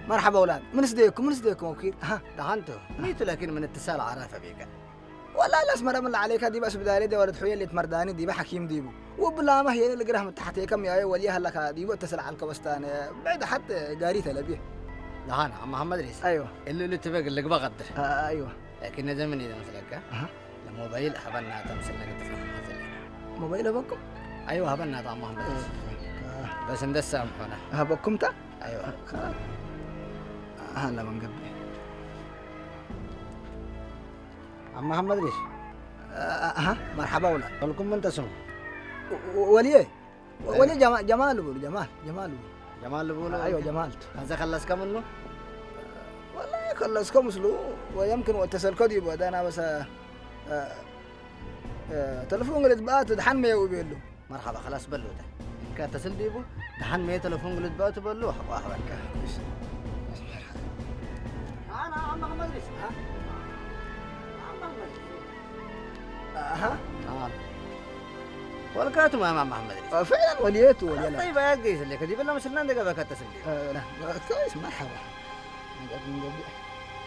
مرحبا اولاد، من صديقكم اكيد. ها دهنتو نيتو لكن من اتصال عرفه بيك. والله الاسمر من اللي عليك دي بس بداري دي ولد حويه اللي تمرداني دي بحكيم ديبو وبلا ما هي اللي قراه من تحت كم يا وليها لك ديبو اتصل على الكوستان بعد حتى قاريتها لبيه. دهان عم محمد ريس. ايوه اللي تبقى اللي بقدر. ايوه لكن زمن اذا مثلك الموبايل هبنا تمثل لك تفهم موبايل ابوكم؟ ايوه هبنا عم محمد ريس. بس ندس سامحونا. ابوكم تا؟ ايوه خلاص. هلا من قبل. عم محمد ريس. ها مرحبا ولاد. ولكم من تسمع. وليه جمال بقول جمال بقولوا ايوه جمال. هذا خلص كم منه؟ والله خلصكم سلو ويمكن واتصل كودي بعد انا بس تلفون قلت بات دحن ما يبيلو. مرحبا خلاص بلو ده. إن كان اتصل بيبو دحن ما تلفون قلت بات بلو واحد. انا عم محمد ريس. ها والكاتم يا عم محمد ريس. فعلا وليته وليلا. طيب يا قيس اللي كدي بالله مسلنا دقا بك اتصل بيه. لا كويس مرحبا. من قبل